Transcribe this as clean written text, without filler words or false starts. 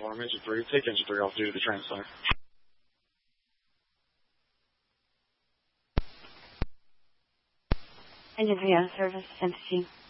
alarm, engine 3. Take engine 3 off due to the training center. Engine 3 out of service, empty.